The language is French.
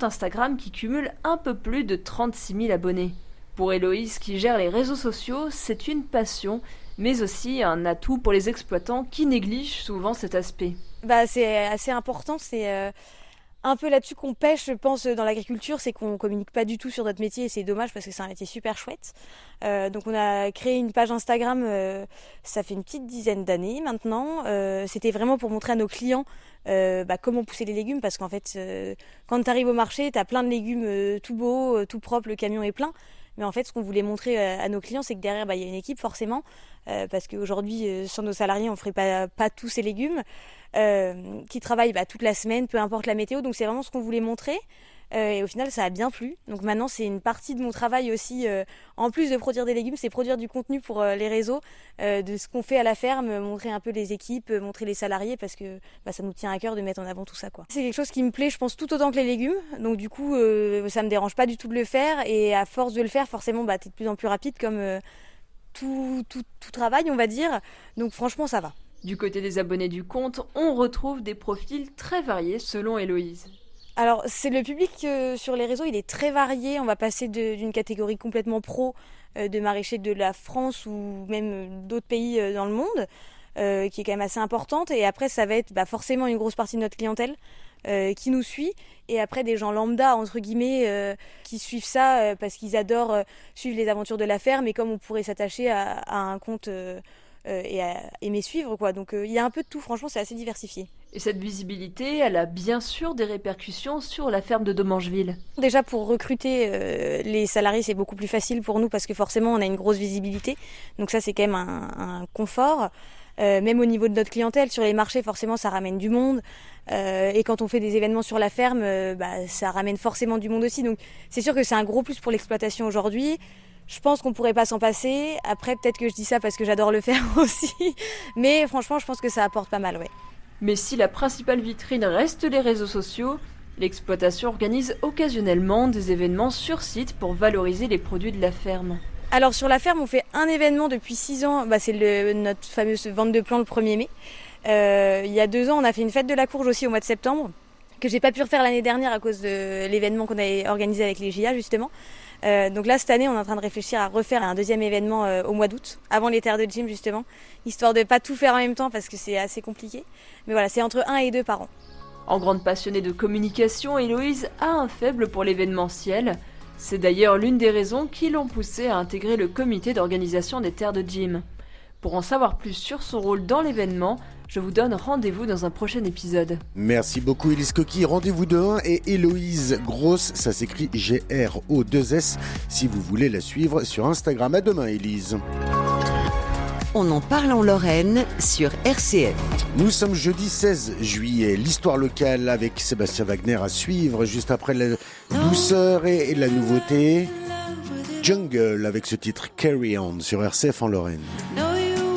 compte Instagram qui cumule un peu plus de 36 000 abonnés. Pour Héloïse qui gère les réseaux sociaux, c'est une passion, mais aussi un atout pour les exploitants qui négligent souvent cet aspect. C'est assez important, c'est un peu là-dessus qu'on pêche, je pense, dans l'agriculture, c'est qu'on communique pas du tout sur notre métier et c'est dommage parce que c'est un métier super chouette. Donc on a créé une page Instagram, ça fait une petite dizaine d'années maintenant. C'était vraiment pour montrer à nos clients comment pousser les légumes parce qu'en fait, quand tu arrives au marché, tu as plein de légumes tout beaux, tout propres, le camion est plein. Mais en fait, ce qu'on voulait montrer à nos clients, c'est que derrière, il y a une équipe forcément, parce qu'aujourd'hui, sans nos salariés, on ferait pas tous ces légumes, qui travaillent toute la semaine, peu importe la météo. Donc c'est vraiment ce qu'on voulait montrer. Et au final, ça a bien plu. Donc maintenant, c'est une partie de mon travail aussi, en plus de produire des légumes, c'est produire du contenu pour les réseaux, de ce qu'on fait à la ferme, montrer un peu les équipes, montrer les salariés, parce que ça nous tient à cœur de mettre en avant tout ça, quoi. C'est quelque chose qui me plaît, je pense, tout autant que les légumes. Donc du coup, ça me dérange pas du tout de le faire. Et à force de le faire, forcément, t'es de plus en plus rapide, comme tout travail, on va dire. Donc franchement, ça va. Du côté des abonnés du compte, on retrouve des profils très variés selon Héloïse. Alors, c'est le public sur les réseaux, il est très varié. On va passer d'une catégorie complètement pro de maraîchers de la France ou même d'autres pays dans le monde, qui est quand même assez importante. Et après, ça va être forcément une grosse partie de notre clientèle qui nous suit. Et après, des gens lambda, entre guillemets, qui suivent ça parce qu'ils adorent suivre les aventures de la ferme. Et comme on pourrait s'attacher à un compte et à aimer suivre, quoi. Donc, il y a un peu de tout. Franchement, c'est assez diversifié. Et cette visibilité, elle a bien sûr des répercussions sur la ferme de Domangeville. Déjà, pour recruter les salariés, c'est beaucoup plus facile pour nous parce que forcément, on a une grosse visibilité. Donc ça, c'est quand même un confort. Même au niveau de notre clientèle, sur les marchés, forcément, ça ramène du monde. Et quand on fait des événements sur la ferme, ça ramène forcément du monde aussi. Donc c'est sûr que c'est un gros plus pour l'exploitation aujourd'hui. Je pense qu'on pourrait pas s'en passer. Après, peut-être que je dis ça parce que j'adore le faire aussi. Mais franchement, je pense que ça apporte pas mal, ouais. Mais si la principale vitrine reste les réseaux sociaux, l'exploitation organise occasionnellement des événements sur site pour valoriser les produits de la ferme. Alors sur la ferme, on fait un événement depuis 6 ans, c'est notre fameuse vente de plants le 1er mai. Il y a 2 ans, on a fait une fête de la courge aussi au mois de septembre, que j'ai pas pu refaire l'année dernière à cause de l'événement qu'on avait organisé avec les JA justement. Donc là, cette année, on est en train de réfléchir à refaire un deuxième événement au mois d'août, avant les terres de gym justement, histoire de pas tout faire en même temps parce que c'est assez compliqué. Mais voilà, c'est entre 1 et 2 par an. En grande passionnée de communication, Héloïse a un faible pour l'événementiel. C'est d'ailleurs l'une des raisons qui l'ont poussée à intégrer le comité d'organisation des terres de gym. Pour en savoir plus sur son rôle dans l'événement, je vous donne rendez-vous dans un prochain épisode. Merci beaucoup Élise Coquille, rendez-vous demain et Héloïse Grosse, ça s'écrit G-R-O-2-S, si vous voulez la suivre sur Instagram. À demain Élise. On en parle en Lorraine sur RCF. Nous sommes jeudi 16 juillet. L'histoire locale avec Sébastien Wagner à suivre juste après la douceur et la nouveauté. Jungle avec ce titre Carry On sur RCF en Lorraine.